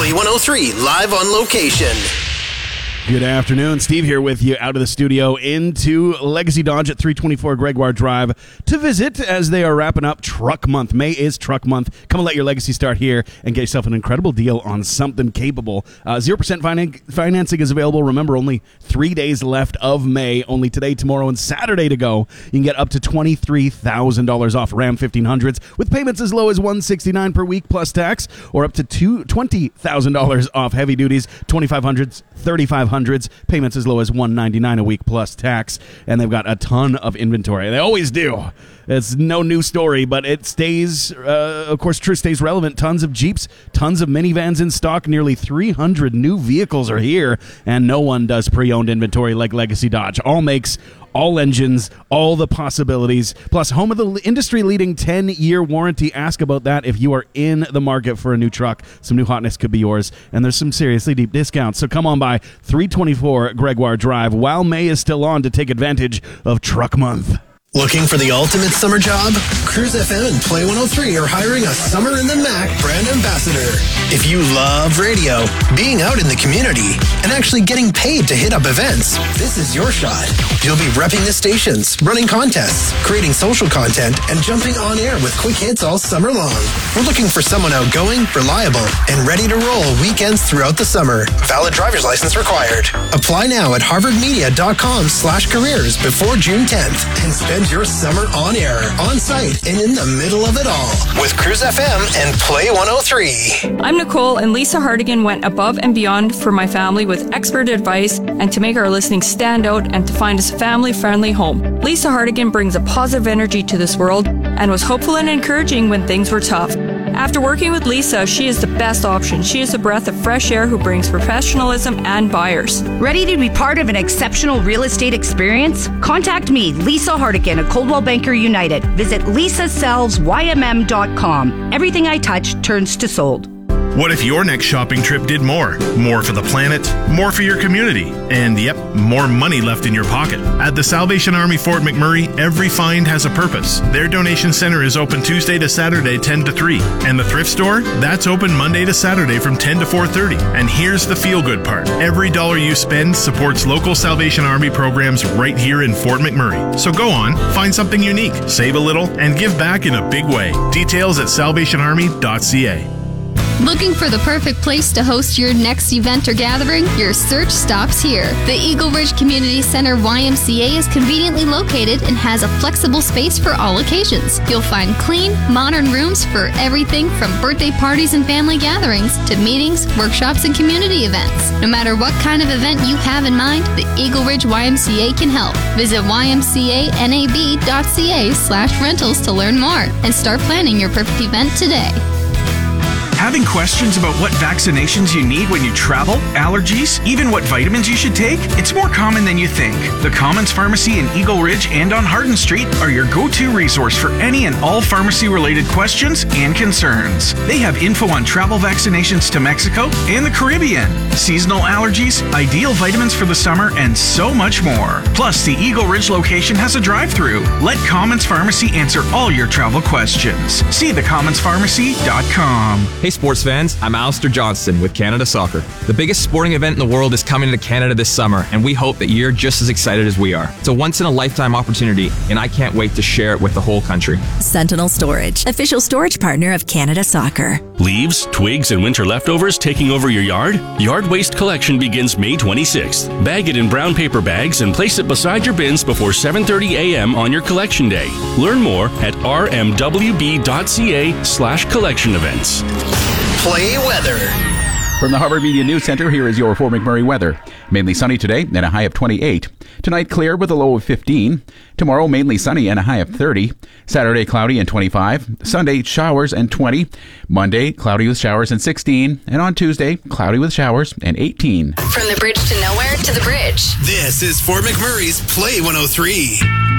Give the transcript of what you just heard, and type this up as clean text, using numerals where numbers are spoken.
Play 103 live on location. Good afternoon. Steve here with you out of the studio into Legacy Dodge at 324 Gregoire Drive to visit as they are wrapping up Truck Month. May is Truck Month. Come and let your legacy start here and get yourself an incredible deal on something capable. 0% financing is available. Remember, only 3 days left of May. Only today, tomorrow, and Saturday to go. You can get up to $23,000 off Ram 1500s with payments as low as $169 per week plus tax, or up to $20,000 off heavy duties, 2500s, 3500s, payments as low as $199 a week plus tax. And they've got a ton of inventory. They always do. It's no new story, but it stays, of course, True stays relevant. Tons of Jeeps, tons of minivans in stock. Nearly 300 new vehicles are here, and no one does pre-owned inventory like Legacy Dodge. All makes, all engines, all the possibilities. Plus, home of the industry-leading 10-year warranty. Ask about that if you are in the market for a new truck. Some new hotness could be yours, and there's some seriously deep discounts. So come on by 324 Gregoire Drive while May is still on to take advantage of Truck Month. Looking for the ultimate summer job? Cruise FM and Play 103 are hiring a Summer in the Mac brand ambassador. If you love radio, being out in the community, and actually getting paid to hit up events, this is your shot. You'll be repping the stations, running contests, creating social content, and jumping on air with quick hits all summer long. We're looking for someone outgoing, reliable, and ready to roll weekends throughout the summer. Valid driver's license required. Apply now at harvardmedia.com/careers before June 10th and spend your summer on air, on site, and in the middle of it all with Cruise FM and Play 103. I'm Nicole, and Lisa Hardigan went above and beyond for my family with expert advice and to make our listening stand out and to find us a family-friendly home. Lisa Hardigan brings a positive energy to this world and was hopeful and encouraging when things were tough. After working with Lisa, she is the best option. She is a breath of fresh air who brings professionalism and buyers. Ready to be part of an exceptional real estate experience? Contact me, Lisa Hardigan of Coldwell Banker United. Visit lisasellsymm.com. Everything I touch turns to sold. What if your next shopping trip did more? More for the planet, more for your community, and yep, more money left in your pocket. At the Salvation Army Fort McMurray, every find has a purpose. Their donation center is open Tuesday to Saturday 10 to 3. And the thrift store? That's open Monday to Saturday from 10 to 4:30. And here's the feel-good part. Every dollar you spend supports local Salvation Army programs right here in Fort McMurray. So go on, find something unique, save a little, and give back in a big way. Details at salvationarmy.ca. Looking for the perfect place to host your next event or gathering? Your search stops here. The Eagle Ridge Community Center YMCA is conveniently located and has a flexible space for all occasions. You'll find clean, modern rooms for everything from birthday parties and family gatherings to meetings, workshops, and community events. No matter what kind of event you have in mind, the Eagle Ridge YMCA can help. Visit ymcanab.ca/rentals to learn more and start planning your perfect event today. Having questions about what vaccinations you need when you travel, allergies, even what vitamins you should take? It's more common than you think. The Commons Pharmacy in Eagle Ridge and on Hardin Street are your go-to resource for any and all pharmacy-related questions and concerns. They have info on travel vaccinations to Mexico and the Caribbean, seasonal allergies, ideal vitamins for the summer, and so much more. Plus, the Eagle Ridge location has a drive-thru. Let Commons Pharmacy answer all your travel questions. See thecommonspharmacy.com. Hey sports fans, I'm Alistair Johnston with Canada Soccer. The biggest sporting event in the world is coming to Canada this summer, and we hope that you're just as excited as we are. It's a once-in-a-lifetime opportunity, and I can't wait to share it with the whole country. Sentinel Storage, official storage partner of Canada Soccer. Leaves, twigs, and winter leftovers taking over your yard? Yard waste collection begins May 26th. Bag it in brown paper bags and place it beside your bins before 7:30 a.m. on your collection day. Learn more at rmwb.ca/collection events. Play weather. From the Harvard Media News Center, here is your Fort McMurray weather. Mainly sunny today and a high of 28. Tonight, clear with a low of 15. Tomorrow, mainly sunny and a high of 30. Saturday, cloudy and 25. Sunday, showers and 20. Monday, cloudy with showers and 16. And on Tuesday, cloudy with showers and 18. From the bridge to nowhere to the bridge. This is Fort McMurray's Play 103.